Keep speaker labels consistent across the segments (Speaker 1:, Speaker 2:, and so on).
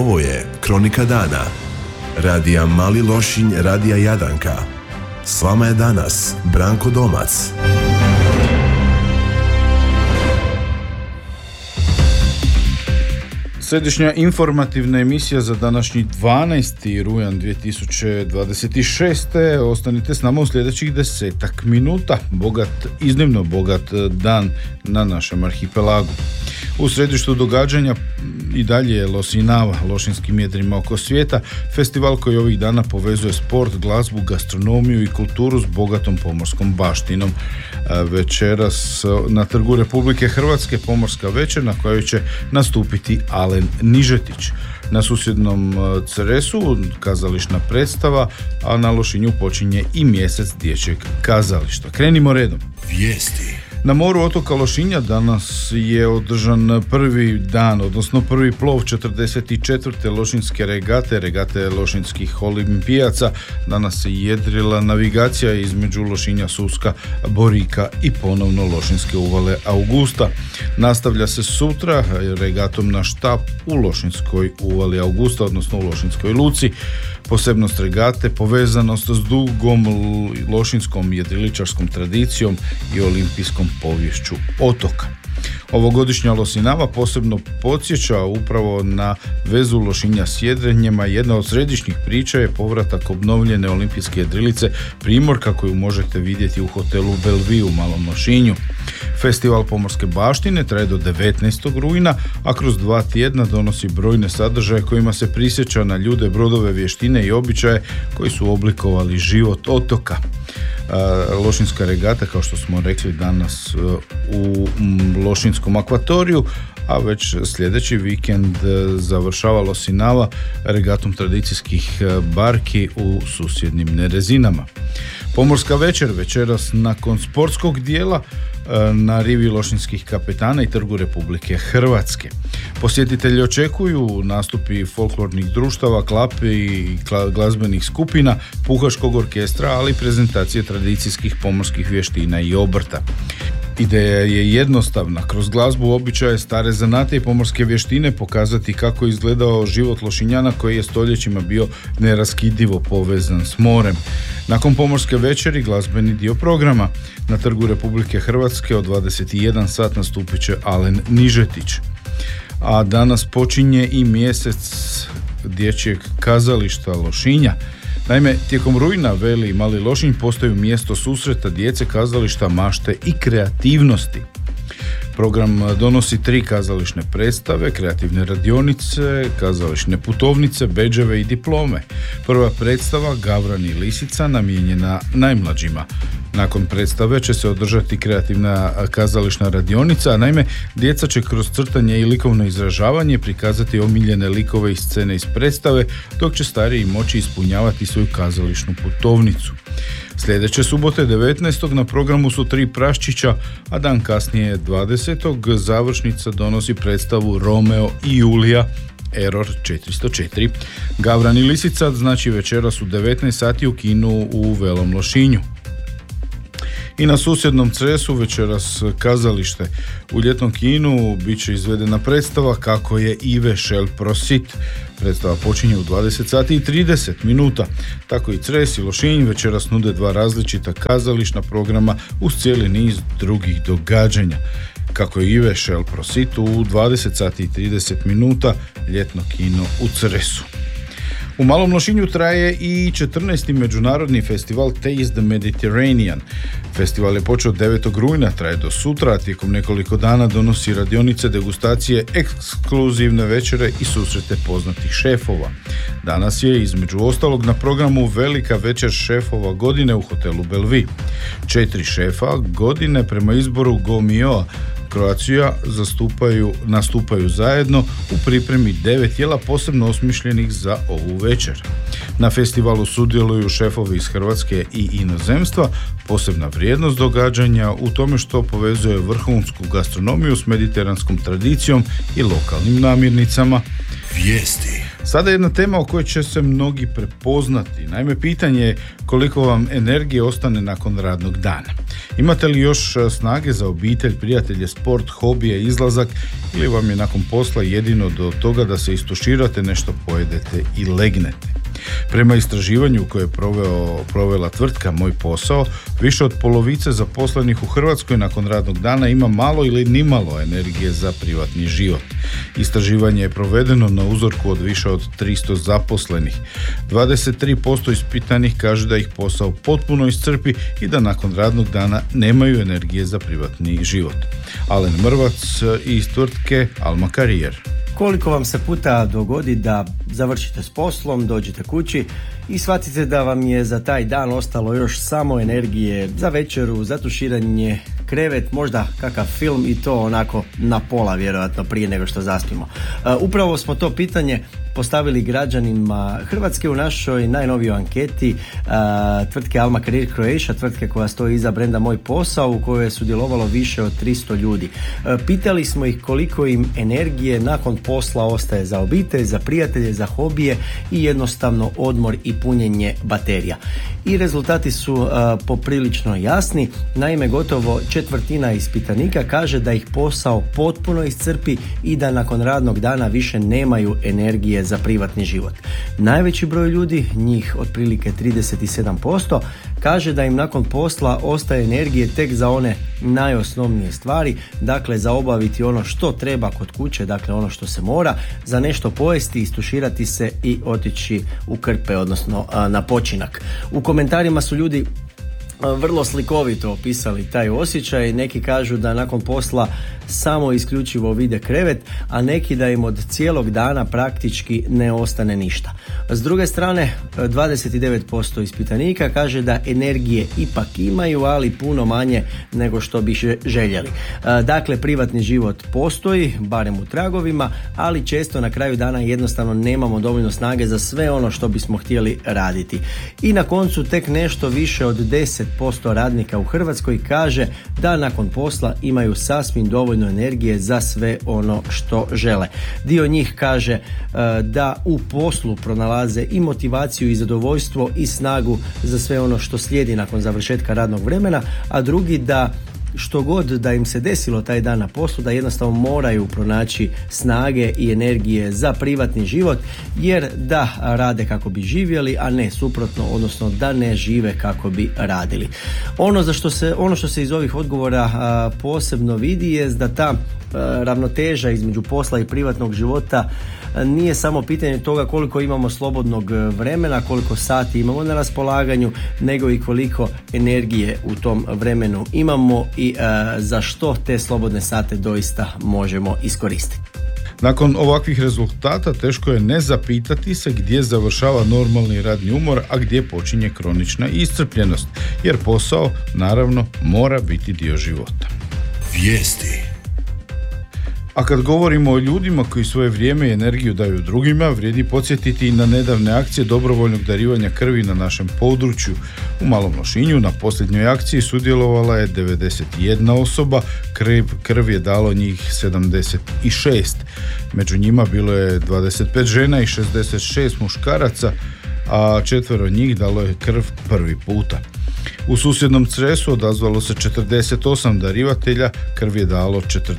Speaker 1: Ovo je Kronika dana. Radija Mali Lošinj, Radija Jadranka. S vama je danas Branko Domac.
Speaker 2: Središnja informativna emisija za današnji 12. rujan 2026. Ostanite s nama u sljedećih 10 minuta. Iznimno bogat dan na našem arhipelagu. U središtu događanja i dalje je Losinava, lošinskim jedrima oko svijeta, festival koji ovih dana povezuje sport, glazbu, gastronomiju i kulturu s bogatom pomorskom baštinom. Večeras na Trgu Republike Hrvatske pomorska večer na kojoj će nastupiti Alen Nižetić. Na susjednom Cresu kazališna predstava, a na Lošinju počinje i mjesec dječjeg kazališta. Krenimo redom.
Speaker 1: Vijesti.
Speaker 2: Na moru otoka Lošinja danas je održan prvi dan, odnosno prvi plov 44. lošinske regate lošinskih olimpijaca. Danas se jedrila navigacija između Lošinja, Suska, Borika i ponovno Lošinske uvale Augusta. Nastavlja se sutra regatom na Štap u Lošinskoj uvali Augusta, odnosno u Lošinskoj luci. Posebnost regate, povezanost s dugom lošinskom jedriličarskom tradicijom i olimpijskom poviješću otoka. Ovogodišnja Losinava posebno podsjeća upravo na vezu Lošinja s jedrenjima. Jedna od središnjih priča je povratak obnovljene olimpijske jedrilice Primorka koju možete vidjeti u hotelu Bellevue u Malom Lošinju. Festival pomorske baštine traje do 19. rujna, a kroz 2 tjedna donosi brojne sadržaje kojima se prisjeća na ljude, brodove, vještine i običaje koji su oblikovali život otoka. Lošinska regata, kao što smo rekli, danas u Lošinskom akvatoriju, a već sljedeći vikend završava Losinava regatom tradicijskih barki u susjednim Nerezinama. Pomorska večer večeras nakon sportskog dijela na rivi Lošinskih kapetana i Trgu Republike Hrvatske. Posjetitelji očekuju nastupi folklornih društava, klape i glazbenih skupina, puhačkog orkestra, ali i prezentacije tradicijskih pomorskih vještina i obrta. Ideja je jednostavna, kroz glazbu, običaje, stare zanate i pomorske vještine pokazati kako je izgledao život Lošinjana koji je stoljećima bio neraskidivo povezan s morem. Nakon pomorske večeri glazbeni dio programa. Na Trgu Republike Hrvatske od 21 sat nastupit će Alen Nižetić. A danas počinje i mjesec dječjeg kazališta Lošinja. Naime, tijekom rujna Veli i Mali Lošinj postaju mjesto susreta djece, kazališta, mašte i kreativnosti. Program donosi 3 kazališne predstave, kreativne radionice, kazališne putovnice, bedževe i diplome. Prva predstava, Gavran i lisica, namijenjena najmlađima. Nakon predstave će se održati kreativna kazališna radionica, a naime, djeca će kroz crtanje i likovno izražavanje prikazati omiljene likove i scene iz predstave, dok će stariji moći ispunjavati svoju kazališnu putovnicu. Sljedeće subote 19. na programu su 3 praščića, a dan kasnije 20. završnica donosi predstavu Romeo i Julija, Error 404. Gavran i lisica znači večeras u 19 sati u kinu u Velom Lošinju. I na susjednom Cresu večeras kazalište. U ljetnom kinu bit će izvedena predstava Kako je Ive Šel prosit. Predstava počinje u 20 sati i 30 minuta. Tako i Cres i Lošinj večeras nude 2 različita kazališna programa uz cijeli niz drugih događanja. Kako je Ive Šel prosit u 20 sati i 30 minuta, ljetno kino u Cresu. U Malom Lošinju traje i 14. međunarodni festival Taste the Mediterranean. Festival je počeo 9. rujna, traje do sutra, a tijekom nekoliko dana donosi radionice, degustacije, ekskluzivne večere i susrete poznatih šefova. Danas je između ostalog na programu velika večer šefova godine u hotelu Bellevue. 4 šefa godine prema izboru Gomioa Croatia nastupaju zajedno u pripremi 9 jela posebno osmišljenih za ovu večer. Na festivalu sudjeluju šefovi iz Hrvatske i inozemstva. Posebna vrijednost događanja u tome što povezuje vrhunsku gastronomiju s mediteranskom tradicijom i lokalnim namirnicama.
Speaker 1: Vijesti.
Speaker 2: Sada jedna tema o kojoj će se mnogi prepoznati. Naime, pitanje je koliko vam energije ostane nakon radnog dana. Imate li još snage za obitelj, prijatelje, sport, hobije, izlazak ili vam je nakon posla jedino do toga da se istuširate, nešto pojedete i legnete? Prema istraživanju koje je provela tvrtka Moj posao, više od polovice zaposlenih u Hrvatskoj nakon radnog dana ima malo ili nimalo energije za privatni život. Istraživanje je provedeno na uzorku od više od 300 zaposlenih. 23% ispitanih kaže da ih posao potpuno iscrpi i da nakon radnog dana nemaju energije za privatni život. Alen Mrvac iz tvrtke Alma Karijer.
Speaker 3: Koliko vam se puta dogodi da završite s poslom, dođete kući i shvatite da vam je za taj dan ostalo još samo energije za večeru, za tuširanje, krevet, možda kakav film i to onako na pola vjerojatno prije nego što zaspimo. Upravo smo to pitanje postavili građanima Hrvatske u našoj najnovijoj anketi tvrtke Alma Career Croatia, tvrtke koja stoji iza brenda Moj posao, u kojoj je sudjelovalo više od 300 ljudi. Pitali smo ih koliko im energije nakon posla ostaje za obitelj, za prijatelje, za hobije i jednostavno odmor i punjenje baterija. I rezultati su poprilično jasni. Naime, gotovo četvrtina ispitanika kaže da ih posao potpuno iscrpi i da nakon radnog dana više nemaju energije za privatni život. Najveći broj ljudi, njih otprilike 37%, kaže da im nakon posla ostaje energije tek za one najosnovnije stvari, dakle za obaviti ono što treba kod kuće, dakle ono što se mora, za nešto pojesti, istuširati se i otići u krpe, odnosno na počinak. U komentarima su ljudi vrlo slikovito opisali taj osjećaj. Neki kažu da nakon posla samo isključivo vide krevet, a neki da im od cijelog dana praktički ne ostane ništa. S druge strane, 29% ispitanika kaže da energije ipak imaju, ali puno manje nego što bi željeli. Dakle, privatni život postoji, barem u tragovima, ali često na kraju dana jednostavno nemamo dovoljno snage za sve ono što bismo htjeli raditi. I na koncu tek nešto više od 10% radnika u Hrvatskoj kaže da nakon posla imaju sasvim dovoljno energije za sve ono što žele. Dio njih kaže da u poslu pronalaze i motivaciju i zadovoljstvo i snagu za sve ono što slijedi nakon završetka radnog vremena, a drugi da što god da im se desilo taj dan na poslu, da jednostavno moraju pronaći snage i energije za privatni život, jer da rade kako bi živjeli, a ne suprotno, odnosno da ne žive kako bi radili. Ono što se iz ovih odgovora posebno vidi je da ta ravnoteža između posla i privatnog života nije samo pitanje toga koliko imamo slobodnog vremena, koliko sati imamo na raspolaganju, nego i koliko energije u tom vremenu imamo i za što te slobodne sate doista možemo iskoristiti.
Speaker 2: Nakon ovakvih rezultata teško je ne zapitati se gdje završava normalni radni umor, a gdje počinje kronična iscrpljenost, jer posao naravno mora biti dio života.
Speaker 1: Vijesti.
Speaker 2: A kad govorimo o ljudima koji svoje vrijeme i energiju daju drugima, vrijedi podsjetiti i na nedavne akcije dobrovoljnog darivanja krvi na našem području. U Malom Lošinju na posljednjoj akciji sudjelovala je 91 osoba, krv je dalo njih 76. Među njima bilo je 25 žena i 66 muškaraca, a 4 njih dalo je krv prvi puta. U susjednom Cresu odazvalo se 48 darivatelja, krv je dalo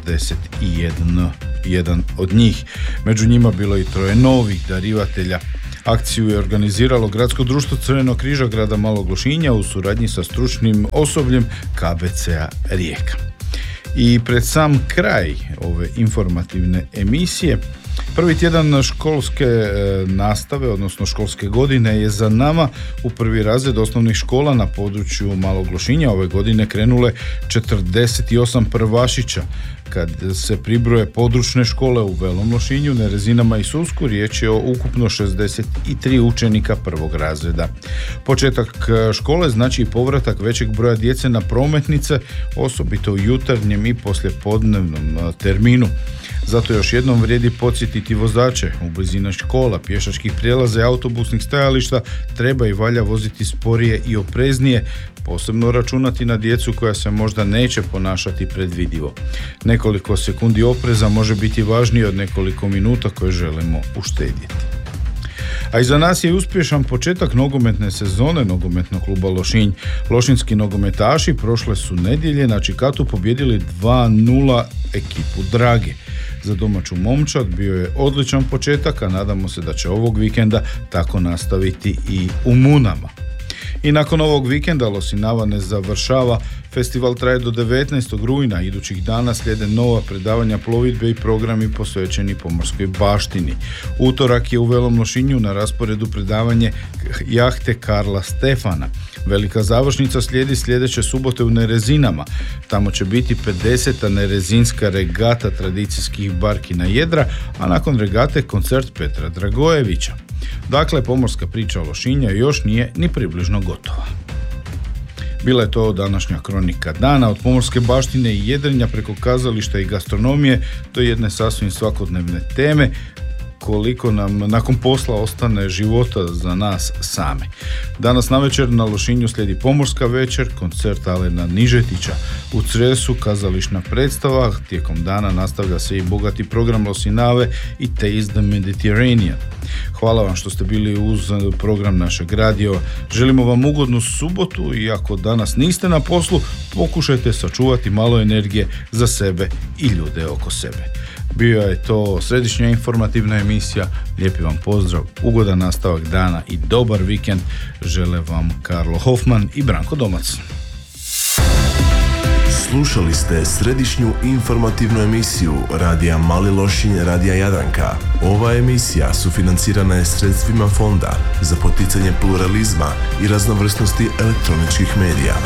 Speaker 2: 41 od njih. Među njima bilo i 3 novih darivatelja. Akciju je organiziralo Gradsko društvo Crvenog križa grada Malog Lošinja u suradnji sa stručnim osobljem KBC-a Rijeka. I pred sam kraj ove informativne emisije, prvi tjedan školske nastave, odnosno školske godine je za nama. U prvi razred osnovnih škola na području Malog Lošinja ove godine krenule 48 prvašića. Kad se pribroje područne škole u Velom Lošinju, Nerezinama i Susku, riječ je o ukupno 63 učenika prvog razreda. Početak škole znači i povratak većeg broja djece na prometnice, osobito u jutarnjem i poslijepodnevnom terminu. Zato još jednom vrijedi podsjetiti vozače u blizini škola, pješačkih prijelaza i autobusnih stajališta treba i valja voziti sporije i opreznije, posebno računati na djecu koja se možda neće ponašati predvidivo. Nekoliko sekundi opreza može biti važnije od nekoliko minuta koje želimo uštedjeti. A iza nas je uspješan početak nogometne sezone nogometnog kluba Lošinj. Lošinjski nogometaši prošle su nedjelje na Čikatu pobjedili 2-0 ekipu Drage. Za domaću momčad bio je odličan početak, a nadamo se da će ovog vikenda tako nastaviti i u Munama. I nakon ovog vikenda Losinava ne završava, festival traje do 19. rujna, idućih dana slijede nova predavanja plovidbe i programi posvećeni pomorskoj baštini. Utorak je u Velom Lošinju na rasporedu predavanje jahte Karla Stefana. Velika završnica slijedi sljedeće subote u Nerezinama. Tamo će biti 50. nerezinska regata tradicijskih barki na jedra, a nakon regate koncert Petra Dragojevića. Dakle, pomorska priča Lošinja još nije ni približno gotova. Bila je to današnja kronika dana, od pomorske baštine i jedrenja preko kazališta i gastronomije do jedne sasvim svakodnevne teme, koliko nam nakon posla ostane života za nas same. Danas navečer na Lošinju slijedi pomorska večer, koncert Alena Nižetića. U Cresu kazališna predstava, tijekom dana nastavlja se i bogati program Losinave i Taste the Mediterranean. Hvala vam što ste bili uz program našeg radija. Želimo vam ugodnu subotu i ako danas niste na poslu, pokušajte sačuvati malo energije za sebe i ljude oko sebe. Bio je to središnja informativna emisija. Lijepi vam pozdrav, ugodan nastavak dana i dobar vikend. Žele vam Karlo Hoffman i Branko Domac.
Speaker 1: Slušali ste središnju informativnu emisiju Radija Mali Lošinj, Radija Jadranka. Ova emisija sufinancirana je sredstvima Fonda za poticanje pluralizma i raznovrsnosti elektroničkih medija.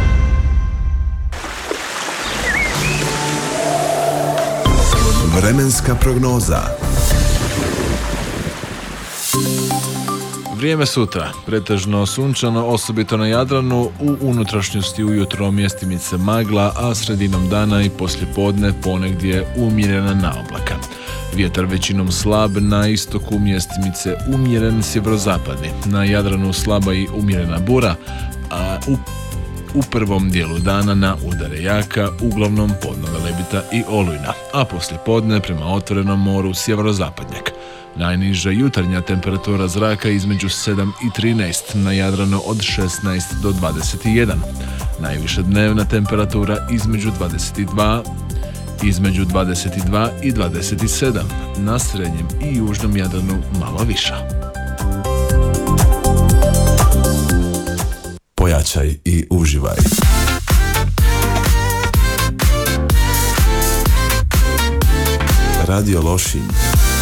Speaker 1: Vremenska prognoza.
Speaker 4: Vrijeme sutra, pretežno sunčano, osobito na Jadranu, u unutrašnjosti ujutro mjestimice magla, a sredinom dana i poslijepodne ponegdje umjerena naoblaka. Vjetar većinom slab, na istoku mjestimice umjeren sjeverozapadni, na Jadranu slaba i umjerena bura, a u prvom dijelu dana na udare jaka, uglavnom podnoga lebita i olujna, a poslijepodne prema otvorenom moru sjeverozapadnjak. Najniža jutarnja temperatura zraka između 7 i 13, na Jadranu od 16 do 21. Najviša dnevna temperatura između 22 i 27, na srednjem i južnom Jadranu malo viša.
Speaker 1: Pojačaj i uživaj. Radio Lošinj.